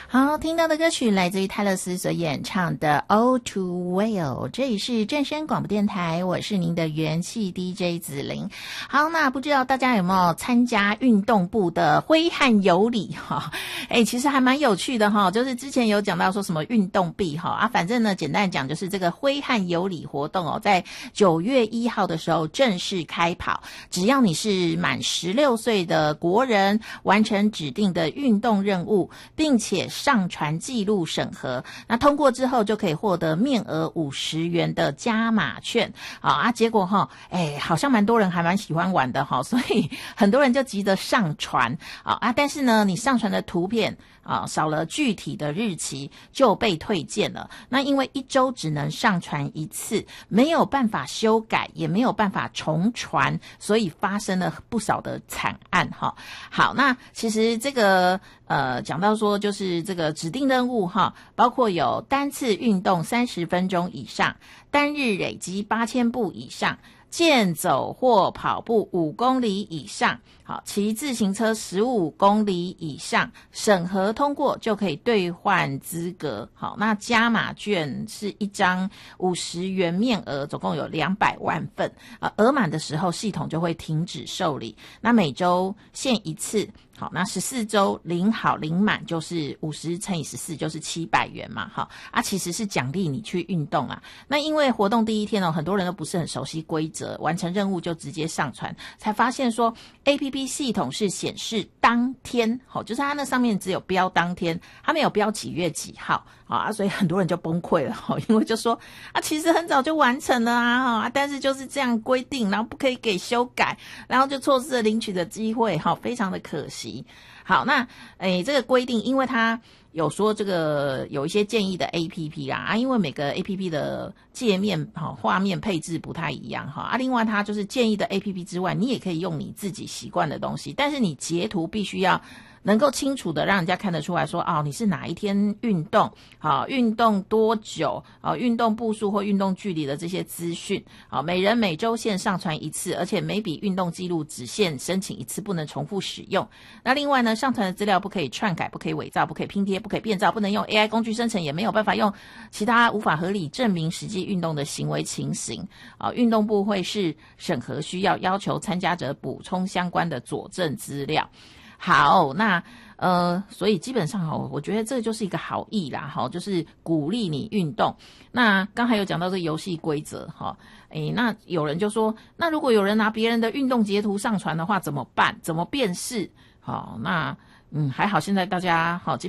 好，听到的歌曲来自于泰勒斯所演唱的 All Too Well， 这里是正声广播电台，我是您的元气 DJ 子玲。好，那不知道大家有没有参加运动部的挥汗有礼哈？其实还蛮有趣的哈，就是之前有讲到说什么运动币哈反正呢简单讲就是这个挥汗有礼活动在9月1号的时候正式开跑，只要你是满16岁的国人，完成指定的运动任务，并且上传记录审核，那通过之后就可以获得面额50元的加码券结果好像蛮多人还蛮喜欢玩的所以很多人就急着上传但是呢你上传的图片少了具体的日期就被退件了。那因为1周只能上传1次，没有办法修改，也没有办法重传，所以发生了不少的惨案好，那其实这个讲到说就是这个指定任务包括有单次运动30分钟以上，单日累积8000步以上，健走或跑步5公里以上，骑自行车15公里以上，审核通过就可以兑换资格。好，那加码券是1张50元面额，总共有200万份。额满的时候系统就会停止受理。那每周限1次。好，那14周领好领满就是50乘以14就是700元嘛，其实是奖励你去运动啊。那因为活动第一天很多人都不是很熟悉规则，完成任务就直接上传，才发现说 APP 系统是显示当天，就是它那上面只有标当天，它没有标几月几号所以很多人就崩溃了因为就说其实很早就完成了但是就是这样规定，然后不可以给修改，然后就错失了领取的机会非常的可惜。好，那这个规定因为它有说这个有一些建议的 APP 因为每个 APP 的界面画面配置不太一样另外它就是建议的 APP 之外，你也可以用你自己习惯的东西，但是你截图必须要能够清楚的让人家看得出来说你是哪一天运动运动多久运动步数或运动距离的这些资讯每人每周限上传1次，而且每笔运动记录只限申请1次，不能重复使用。那另外呢，上传的资料不可以篡改，不可以伪造，不可以拼贴，不可以变造，不能用 AI 工具生成，也没有办法用其他无法合理证明实际运动的行为情形运动部会视审核需要求参加者补充相关的佐证资料。好，那所以基本上我觉得这就是一个好意啦就是鼓励你运动。那刚才有讲到这个游戏规则那有人就说，那如果有人拿别人的运动截图上传的话怎么办？怎么辨识？那还好现在大家